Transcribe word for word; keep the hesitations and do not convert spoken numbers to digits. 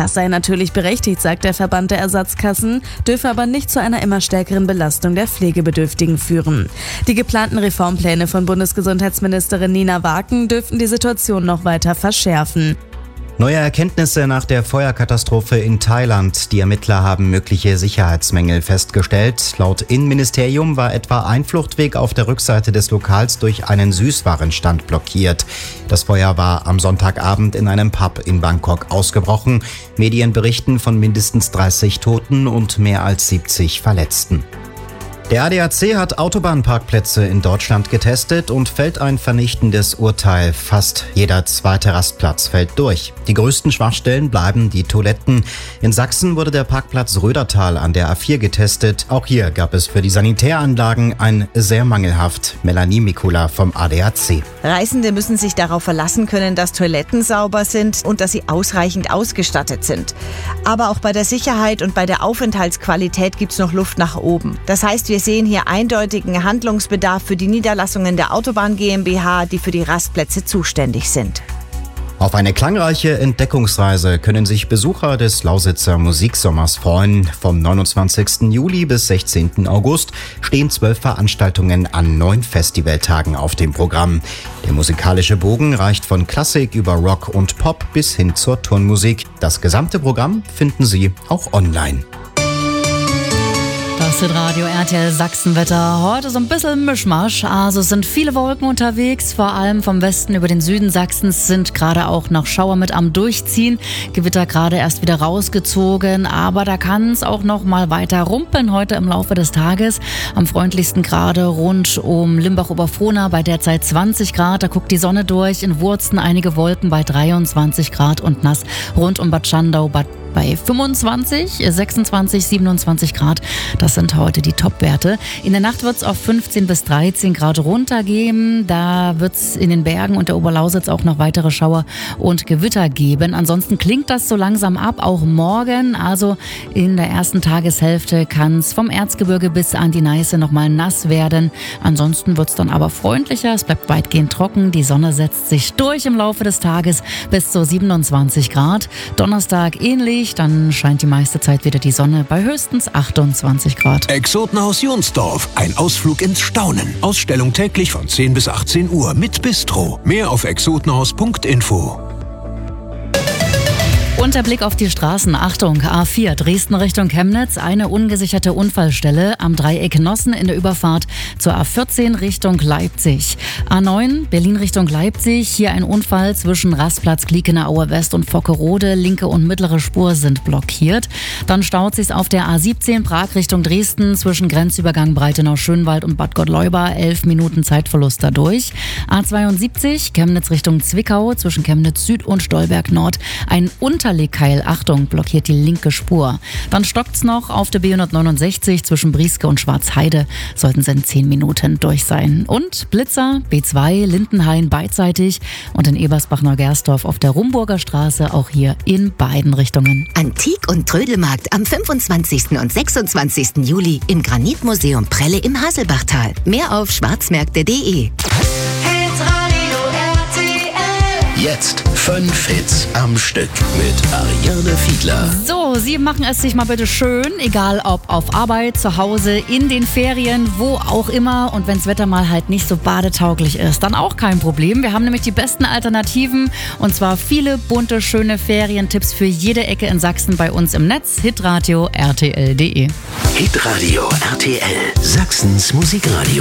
Das sei natürlich berechtigt, sagt der Verband der Ersatzkassen, dürfe aber nicht zu einer immer stärkeren Belastung der Pflegebedürftigen führen. Die geplanten Reformpläne von Bundesgesundheitsministerin Nina Waken dürften die Situation noch weiter verschärfen. Neue Erkenntnisse nach der Feuerkatastrophe in Thailand. Die Ermittler haben mögliche Sicherheitsmängel festgestellt. Laut Innenministerium war etwa ein Fluchtweg auf der Rückseite des Lokals durch einen Süßwarenstand blockiert. Das Feuer war am Sonntagabend in einem Pub in Bangkok ausgebrochen. Medien berichten von mindestens dreißig Toten und mehr als siebzig Verletzten. Der A D A C hat Autobahnparkplätze in Deutschland getestet und fällt ein vernichtendes Urteil. Fast jeder zweite Rastplatz fällt durch. Die größten Schwachstellen bleiben die Toiletten. In Sachsen wurde der Parkplatz Rödertal an der A vier getestet. Auch hier gab es für die Sanitäranlagen ein sehr mangelhaft. Melanie Mikula vom A D A C. Reisende müssen sich darauf verlassen können, dass Toiletten sauber sind und dass sie ausreichend ausgestattet sind. Aber auch bei der Sicherheit und bei der Aufenthaltsqualität gibt es noch Luft nach oben. Das heißt, wir sehen hier eindeutigen Handlungsbedarf für die Niederlassungen der Autobahn GmbH, die für die Rastplätze zuständig sind. Auf eine klangreiche Entdeckungsreise können sich Besucher des Lausitzer Musiksommers freuen. Vom neunundzwanzigsten Juli bis sechzehnten August stehen zwölf Veranstaltungen an neun Festivaltagen auf dem Programm. Der musikalische Bogen reicht von Klassik über Rock und Pop bis hin zur Turnmusik. Das gesamte Programm finden Sie auch online. Das ist Radio R T L Sachsenwetter. Heute so ein bisschen Mischmasch. Also es sind viele Wolken unterwegs, vor allem vom Westen über den Süden Sachsens sind gerade auch noch Schauer mit am Durchziehen. Gewitter gerade erst wieder rausgezogen, aber da kann es auch noch mal weiter rumpeln heute im Laufe des Tages. Am freundlichsten gerade rund um Limbach-Oberfrohna bei derzeit zwanzig Grad. Da guckt die Sonne durch, in Wurzen einige Wolken bei dreiundzwanzig Grad und nass rund um Bad Schandau, Bad bei fünfundzwanzig, sechsundzwanzig, siebenundzwanzig Grad. Das sind heute die Topwerte. In der Nacht wird es auf fünfzehn bis dreizehn Grad runtergehen. Da wird es in den Bergen und der Oberlausitz auch noch weitere Schauer und Gewitter geben. Ansonsten klingt das so langsam ab, auch morgen. Also in der ersten Tageshälfte kann es vom Erzgebirge bis an die Neiße nochmal nass werden. Ansonsten wird es dann aber freundlicher. Es bleibt weitgehend trocken. Die Sonne setzt sich durch im Laufe des Tages bis zu siebenundzwanzig Grad. Donnerstag ähnlich. Dann scheint die meiste Zeit wieder die Sonne bei höchstens achtundzwanzig Grad. Exotenhaus Jonsdorf. Ein Ausflug ins Staunen. Ausstellung täglich von zehn bis achtzehn Uhr mit Bistro. Mehr auf exotenhaus punkt info. Und der Blick auf die Straßen. Achtung, A vier, Dresden Richtung Chemnitz. Eine ungesicherte Unfallstelle am Dreieck Nossen in der Überfahrt zur A vierzehn Richtung Leipzig. A neun, Berlin Richtung Leipzig. Hier ein Unfall zwischen Rastplatz Gliekener Aue West und Vockerode. Linke und mittlere Spur sind blockiert. Dann staut sich's auf der A siebzehn, Prag Richtung Dresden. Zwischen Grenzübergang Breitenau-Schönwald und Bad Gottleuba. Elf Minuten Zeitverlust dadurch. A zweiundsiebzig, Chemnitz Richtung Zwickau. Zwischen Chemnitz Süd und Stolberg Nord. Ein Unter Keil, Achtung, blockiert die linke Spur. Dann stockt's noch auf der B hundertneunundsechzig zwischen Brieske und Schwarzheide. Sollten sie in zehn Minuten durch sein. Und Blitzer, B zwei, Lindenhain beidseitig und in Ebersbach-Neugersdorf auf der Rumburger Straße, auch hier in beiden Richtungen. Antik- und Trödelmarkt am fünfundzwanzigsten und sechsundzwanzigsten Juli im Granitmuseum Prelle im Haselbachtal. Mehr auf schwarzmärkte punkt de. Jetzt fünf Hits am Stück mit Ariane Fiedler. So, Sie machen es sich mal bitte schön, egal ob auf Arbeit, zu Hause, in den Ferien, wo auch immer. Und wenn das Wetter mal halt nicht so badetauglich ist, dann auch kein Problem. Wir haben nämlich die besten Alternativen und zwar viele bunte, schöne Ferientipps für jede Ecke in Sachsen bei uns im Netz. Hitradio R T L punkt de. Hitradio R T L, Sachsens Musikradio.